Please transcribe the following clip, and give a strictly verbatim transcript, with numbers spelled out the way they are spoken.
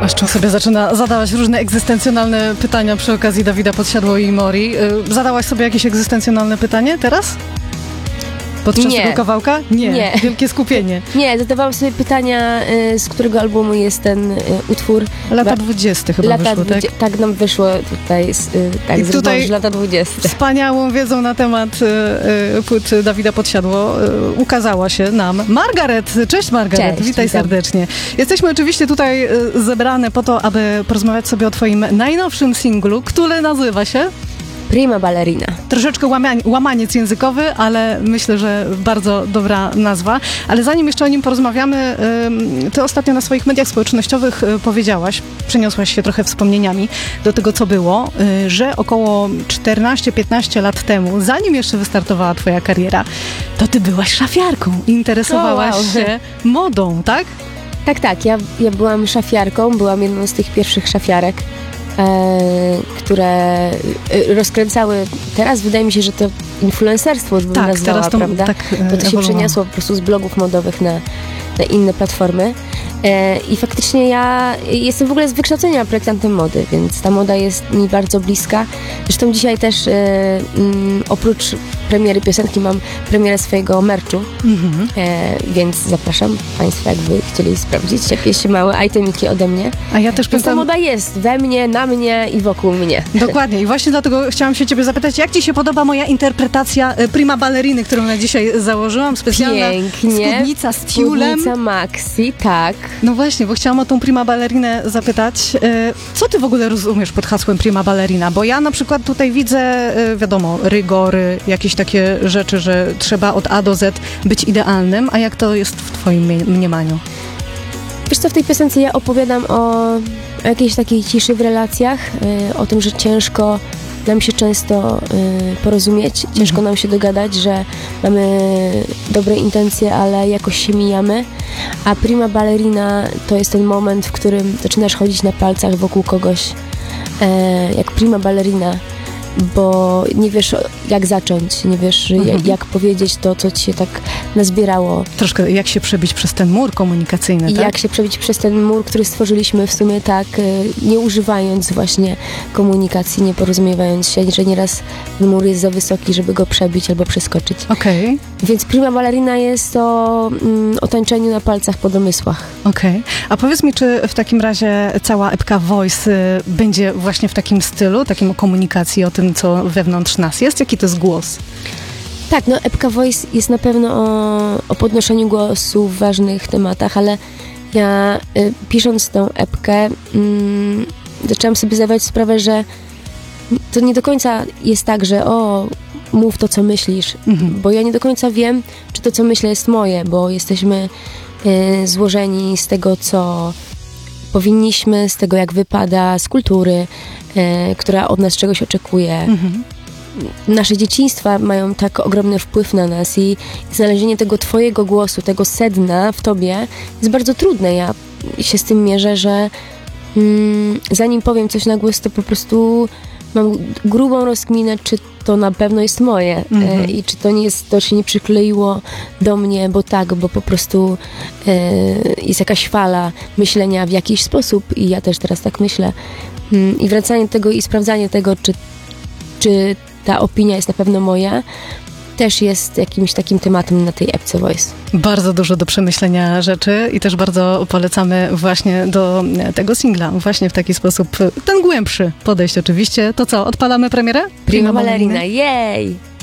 Aż człowiek sobie zaczyna zadawać różne egzystencjonalne pytania przy okazji Dawida Podsiadło i Mori. Zadałaś sobie jakieś egzystencjonalne pytanie teraz? Podczas Nie. tego kawałka? Nie. Nie. Wielkie skupienie. Nie, zadawałam sobie pytania, y, z którego albumu jest ten y, utwór. Lata dwudzieste chyba lata wyszło, tak? dwudzie- tak nam wyszło tutaj, z, y, tak, I z tutaj rozmowy, lata dwudzieste. Wspaniałą wiedzą na temat y, y, płyt Dawida Podsiadło y, ukazała się nam Margaret. Cześć Margaret, Cześć, witaj witam. serdecznie. Jesteśmy oczywiście tutaj y, zebrane po to, aby porozmawiać sobie o twoim najnowszym singlu, który nazywa się... Prima Ballerina. Troszeczkę łamanie, łamaniec językowy, ale myślę, że bardzo dobra nazwa. Ale zanim jeszcze o nim porozmawiamy, ym, ty ostatnio na swoich mediach społecznościowych y, powiedziałaś, przeniosłaś się trochę wspomnieniami do tego, co było, y, że około czternaście piętnaście lat temu, zanim jeszcze wystartowała twoja kariera, to ty byłaś szafiarką. Interesowałaś O, wow. się modą, tak? Tak, tak, ja, ja byłam szafiarką, byłam jedną z tych pierwszych szafiarek, e, które e, rozkręcały, teraz wydaje mi się, że to influencerstwo bym Tak, nazwała, teraz to prawda? tak Bo to się ewoluowało. przeniosło po prostu z blogów modowych na, na inne platformy. E, I faktycznie ja jestem w ogóle z wykształcenia projektantem mody, więc ta moda jest mi bardzo bliska. Zresztą dzisiaj też e, mm, oprócz premiery piosenki mam premierę swojego merchu, Mhm. e, więc zapraszam Państwa, jakby chcieli sprawdzić jakieś małe itemiki ode mnie. A ja też Więc ta pamiętam... moda jest we mnie, na mnie i wokół mnie. Dokładnie i właśnie dlatego chciałam się ciebie zapytać, jak ci się podoba moja interpretacja e, Prima Balleriny, którą na dzisiaj założyłam, specjalna Pięknie. spódnica z tiulem. Spódnica maxi, tak. No właśnie, bo chciałam o tą Prima Ballerinę zapytać. E, co ty w ogóle rozumiesz pod hasłem Prima Ballerina? Bo ja na przykład tutaj widzę, e, wiadomo, rygory, jakieś takie rzeczy, że trzeba od A do Z być idealnym, a jak to jest w twoim mie- mniemaniu? Wiesz co, w tej piosence ja opowiadam o, o jakiejś takiej ciszy w relacjach, y, o tym, że ciężko nam się często y, porozumieć, ciężko nam się dogadać, że mamy dobre intencje, ale jakoś się mijamy, a Prima Ballerina to jest ten moment, w którym zaczynasz chodzić na palcach wokół kogoś, e, jak Prima Ballerina, bo nie wiesz jak zacząć, nie wiesz Mhm. jak, jak powiedzieć to, co ci się tak nazbierało. Troszkę jak się przebić przez ten mur komunikacyjny, I tak? jak się przebić przez ten mur, który stworzyliśmy w sumie tak, y, nie używając właśnie komunikacji, nie porozumiewając się, że nieraz ten mur jest za wysoki, żeby go przebić albo przeskoczyć. Okej, Więc Prima Ballerina jest o, mm, o tańczeniu na palcach po domysłach. okej. A powiedz mi, czy w takim razie cała epka Voice y, będzie właśnie w takim stylu, takim o komunikacji, o tym, co wewnątrz nas jest? Jaki to jest głos? Tak, no epka Voice jest na pewno o, o podnoszeniu głosu w ważnych tematach, ale ja y, pisząc tą epkę mm, zaczęłam sobie zdawać sprawę, że to nie do końca jest tak, że o, mów to, co myślisz, Mhm. bo ja nie do końca wiem, czy to, co myślę, jest moje, bo jesteśmy y, złożeni z tego, co powinniśmy, z tego, jak wypada, z kultury, y, która od nas czegoś oczekuje. Mhm. Nasze dzieciństwa mają tak ogromny wpływ na nas i znalezienie tego twojego głosu, tego sedna w tobie jest bardzo trudne. Ja się z tym mierzę, że mm, zanim powiem coś na głos, to po prostu mam grubą rozkminę, czy to na pewno jest moje Mhm. e, i czy to nie jest, to się nie przykleiło do mnie, bo tak, bo po prostu e, jest jakaś fala myślenia w jakiś sposób i ja też teraz tak myślę. Mm, I wracanie do tego i sprawdzanie tego, czy, czy ta opinia jest na pewno moja, też jest jakimś takim tematem na tej epce Voice. Bardzo dużo do przemyślenia rzeczy i też bardzo polecamy właśnie do tego singla, właśnie w taki sposób, ten głębszy podejść oczywiście. To co, odpalamy premierę? Prima Ballerina, jej!